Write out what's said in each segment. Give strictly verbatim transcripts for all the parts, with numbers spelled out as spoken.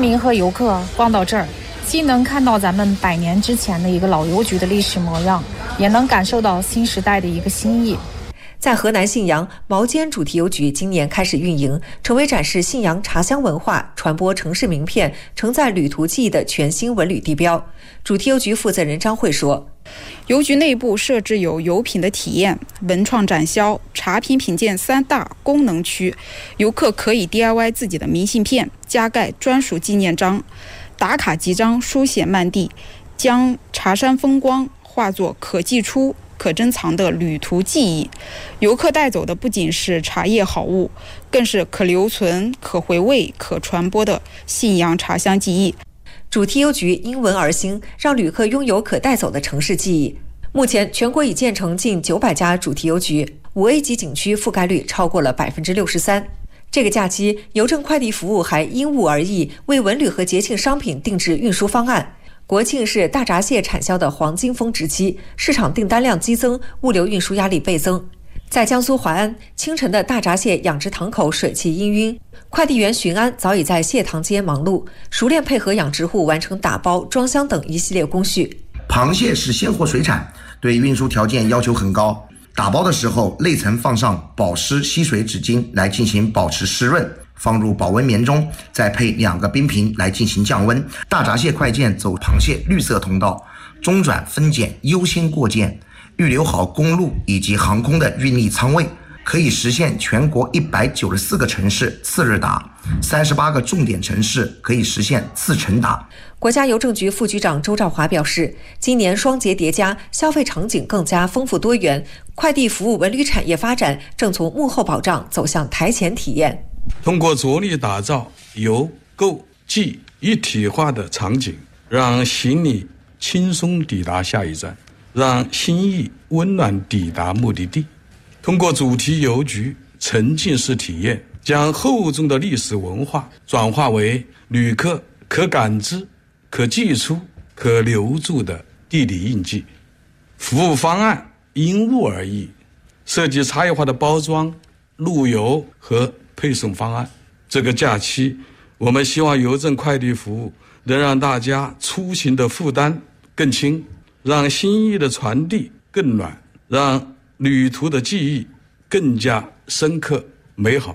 民和游客逛到这儿，既能看到咱们百年之前的一个老邮局的历史模样，也能感受到新时代的一个新意。 在河南信阳，毛尖主题邮局今年开始运营，成为展示信阳茶乡文化、传播城市名片、承载旅途记忆的全新文旅地标。主题邮局负责人张慧说， 邮局内部设置有邮品的体验、文创展销、茶品品鉴三大功能区，游客可以 D I Y 自己的明信片，加盖专属纪念章，打卡集章书写漫地，将茶山风光化作可寄出可珍藏的旅途记忆。游客带走的不仅是茶叶好物，更是可留存、可回味、可传播的信阳茶乡记忆。 主题邮局因文而兴，让旅客拥有可带走的城市记忆。目前全国已建成近九百家主题邮局，五 A 级景区覆盖率超过了百分之六十三。这个假期，邮政快递服务还因物而异，为文旅和节庆商品定制运输方案。国庆是大闸蟹产销的黄金峰值期，市场订单量激增，物流运输压力倍增。在江苏淮安，清晨的大闸蟹养殖塘口水汽氤氲，快递员巡安早已在蟹塘间忙碌，熟练配合养殖户完成打包、装箱等一系列工序。 螃蟹是鲜活水产，对运输条件要求很高。打包的时候，内层放上保湿吸水纸巾来进行保持湿润，放入保温棉中，再配两个冰瓶来进行降温。大闸蟹快件走螃蟹绿色通道，中转分拣优先过件，预留好公路以及航空的运力仓位，可以实现全国一百九十四个城市次日达，三十八个重点城市可以实现次晨达。 国家邮政局副局长周兆华表示，今年双节叠加，消费场景更加丰富多元，快递服务文旅产业发展正从幕后保障走向台前体验。 通过着力打造邮购寄一体化的场景，让行李轻松抵达下一站，让心意温暖抵达目的地。通过主题邮局沉浸式体验，将厚重的历史文化转化为旅客可感知、可寄出、可留住的地理印记。服务方案因物而异，设计差异化的包装、路邮和配送方案。这个假期，我们希望邮政快递服务能让大家出行的负担更轻，让心意的传递更暖，让旅途的记忆更加深刻美好。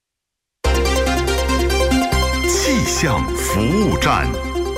气象服务站，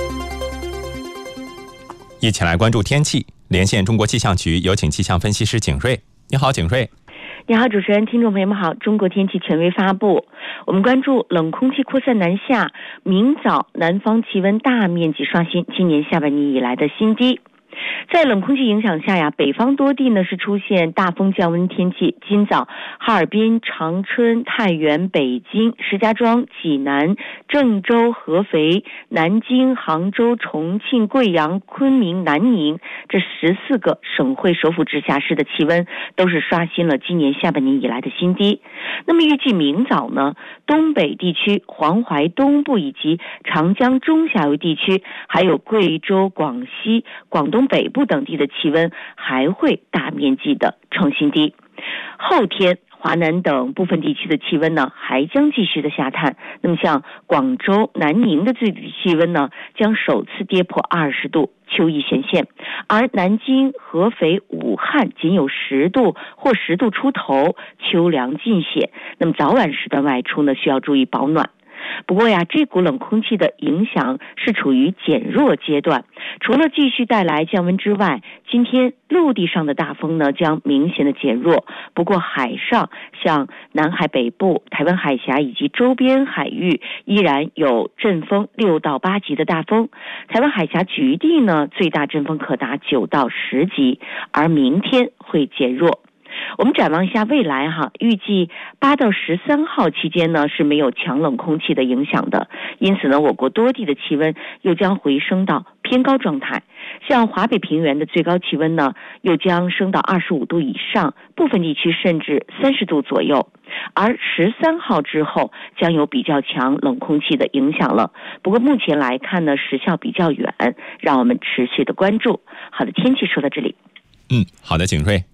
一起来关注天气。连线中国气象局，有请气象分析师景瑞。你好，景瑞。 你好，主持人，听众朋友们好。中国天气权威发布，我们关注冷空气扩散南下，明早南方气温大面积刷新今年下半年以来的新低。在冷空气影响下呀，北方多地呢是出现大风降温天气。今早哈尔滨、长春、太原、北京、石家庄、济南、郑州、合肥、南京、杭州、重庆、贵阳、昆明、南宁这十四个省会首府直辖市的气温都是刷新了今年下半年以来的新低。那么预计明早呢，东北地区、黄淮东部以及长江中下游地区，还有贵州、广西、广东北部等地的气温还会大面积的创新低。后天华南等部分地区的气温呢还将继续的下探，那么像广州、南宁的最低气温呢将首次跌破二十度，秋意显现，而南京、合肥、武汉仅有十度或十度出头，秋凉尽显。那么早晚时段外出呢需要注意保暖。不过呀，这股冷空气的影响是处于减弱阶段，除了继续带来降温之外，今天陆地上的大风呢将明显的减弱。不过海上像南海北部、台湾海峡以及周边海域依然有阵风六到八级的大风，台湾海峡局地呢最大阵风可达九到十级，而明天会减弱。我们展望一下未来哈，预计八到十三号期间呢是没有强冷空气的影响的，因此呢，我国多地的气温又将回升到偏高状态。像华北平原的最高气温呢，又将升到二十五度以上，部分地区甚至三十度左右。而十三号之后将有比较强冷空气的影响了。不过目前来看呢，时效比较远，让我们持续的关注。好的，天气说到这里。 嗯，好的，景瑞。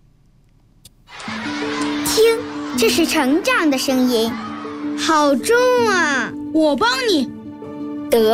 听，这是成长的声音，好重啊！ 我帮你。